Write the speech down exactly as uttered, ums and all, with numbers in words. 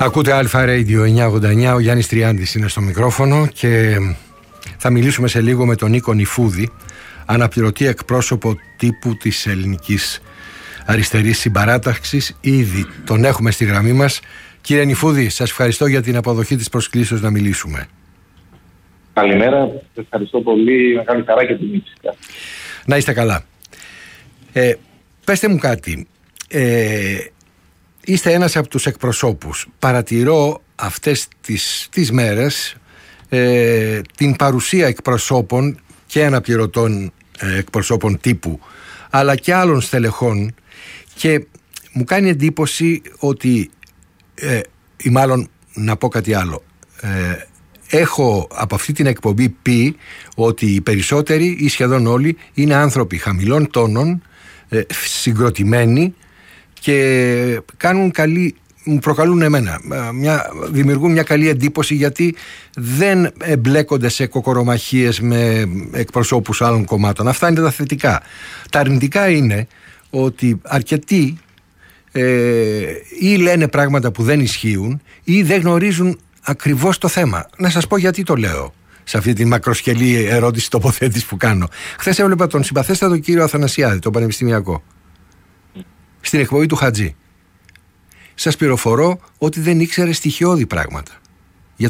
Ακούτε Αλφα Radio εννιακόσια ογδόντα εννιά, ο Γιάννης Τριάντης είναι στο μικρόφωνο και θα μιλήσουμε σε λίγο με τον Νίκο Νηφούδη, αναπληρωτή εκπρόσωπο τύπου της ελληνικής αριστερής συμπαράταξης. Ήδη τον έχουμε στη γραμμή μας. Κύριε Νηφούδη, σας ευχαριστώ για την αποδοχή της προσκλήσεως να μιλήσουμε. Καλημέρα, ευχαριστώ πολύ, μεγάλη χαρά και τιμή φυσικά. Να είστε καλά. Ε, πέστε μου κάτι. Ε, είστε ένας από τους εκπροσώπους. Παρατηρώ αυτές τις, τις μέρες ε, την παρουσία εκπροσώπων και αναπληρωτών ε, εκπροσώπων τύπου, αλλά και άλλων στελεχών, και μου κάνει εντύπωση ότι ε, ή μάλλον να πω κάτι άλλο, ε, έχω από αυτή την εκπομπή πει ότι οι περισσότεροι ή σχεδόν όλοι είναι άνθρωποι χαμηλών τόνων, ε, συγκροτημένοι και κάνουν καλή, μου προκαλούν εμένα, μια, δημιουργούν μια καλή εντύπωση, γιατί δεν εμπλέκονται σε κοκορομαχίες με εκπροσώπους άλλων κομμάτων. Αυτά είναι τα θετικά. Τα αρνητικά είναι ότι αρκετοί ε, ή λένε πράγματα που δεν ισχύουν ή δεν γνωρίζουν ακριβώς το θέμα. Να σας πω γιατί το λέω σε αυτή τη μακροσκελή ερώτηση τοποθέτηση που κάνω. Χθες έβλεπα τον συμπαθέστατο κύριο Αθανασιάδη, τον πανεπιστημιακό, στην εκπομπή του Χατζή. Σας πληροφορώ ότι δεν ήξερε στοιχειώδη πράγματα.